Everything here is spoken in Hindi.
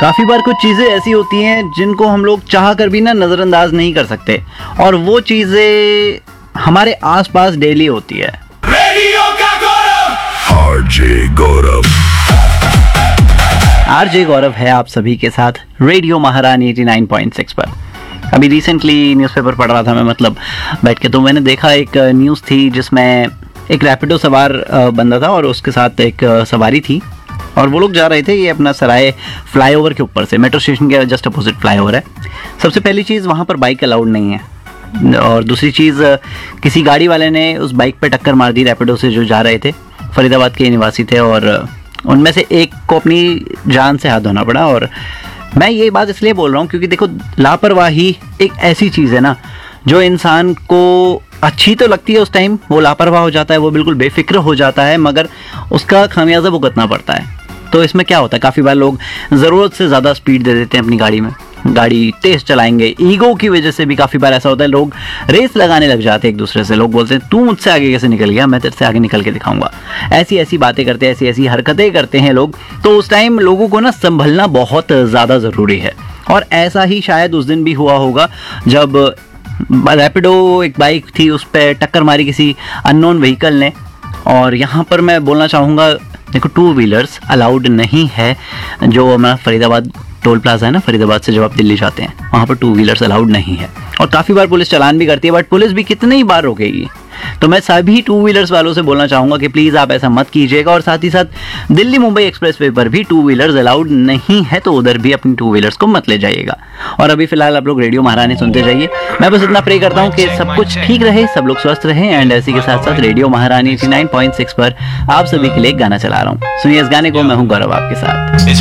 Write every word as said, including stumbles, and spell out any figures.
काफ़ी बार कुछ चीज़ें ऐसी होती हैं जिनको हम लोग चाह कर भी ना नज़रअंदाज नहीं कर सकते, और वो चीज़ें हमारे आसपास डेली होती है। रेडियो का गौरव आरजे गौरव आरजे गौरव है आप सभी के साथ रेडियो महारानी नवासी पॉइंट सिक्स पर। अभी रिसेंटली न्यूज़पेपर पढ़ रहा था मैं, मतलब बैठ के, तो मैंने देखा एक न्यूज़ थी जिसमें एक रैपिडो सवार बंदा था और उसके साथ एक सवारी थी, और वो लोग जा रहे थे ये अपना सराय फ्लाईओवर के ऊपर से, मेट्रो स्टेशन के जस्ट अपोजिट फ्लाईओवर है। सबसे पहली चीज़, वहाँ पर बाइक अलाउड नहीं है, और दूसरी चीज़, किसी गाड़ी वाले ने उस बाइक पे टक्कर मार दी रैपिडो से जो जा रहे थे, फरीदाबाद के निवासी थे, और उनमें से एक को अपनी जान से हाथ धोना पड़ा। और मैं ये बात इसलिए बोल रहा हूँ क्योंकि देखो, लापरवाही एक ऐसी चीज़ है ना जो इंसान को अच्छी तो लगती है, उस टाइम वो लापरवाह हो जाता है, वो बिल्कुल बेफिक्र हो जाता है, मगर उसका खामियाजा भुगतना पड़ता है। तो इसमें क्या होता है, काफ़ी बार लोग ज़रूरत से ज़्यादा स्पीड दे देते हैं अपनी गाड़ी में, गाड़ी तेज़ चलाएंगे, ईगो की वजह से भी काफ़ी बार ऐसा होता है, लोग रेस लगाने लग जाते हैं एक दूसरे से। लोग बोलते हैं तू मुझसे आगे कैसे निकल गया, मैं तेरे से आगे निकल के दिखाऊंगा। ऐसी ऐसी बातें करते हैं, ऐसी ऐसी हरकतें करते हैं लोग। तो उस टाइम लोगों को ना संभलना बहुत ज़्यादा ज़रूरी है, और ऐसा ही शायद उस दिन भी हुआ होगा जब रैपिडो एक बाइक थी, उस पर टक्कर मारी किसी अननोन व्हीकल ने। और यहाँ पर मैं बोलना चाहूँगा, देखो टू व्हीलर्स अलाउड नहीं है, जो हमारा फरीदाबाद टोल प्लाजा है ना, फरीदाबाद से जब आप दिल्ली जाते हैं वहाँ पर टू व्हीलर्स अलाउड नहीं है, और काफ़ी बार पुलिस चालान भी करती है, बट पुलिस भी कितनी ही बार रोकेगी। तो मैं सभी टू व्हीलर्स वालों से बोलना चाहूँगा कि प्लीज़ आप ऐसा मत कीजिएगा, और साथ ही साथ दिल्ली मुंबई एक्सप्रेसवे पर भी टू व्हीलर्स अलाउड नहीं है, तो उधर भी अपनी टू व्हीलर्स को मत ले जाइएगा। और अभी फिलहाल आप लोग रेडियो महारानी सुनते जाइए। मैं बस इतना प्रे करता हूँ कि सब कुछ ठीक रहे, सब लोग स्वस्थ रहें, एंड ऐसी के साथ साथ रेडियो महारानी नवासी पॉइंट सिक्स पर आप सभी के लिए गाना चला रहा हूँ। सुनिए इस गाने को, मैं हूँ गौरव आपके साथ।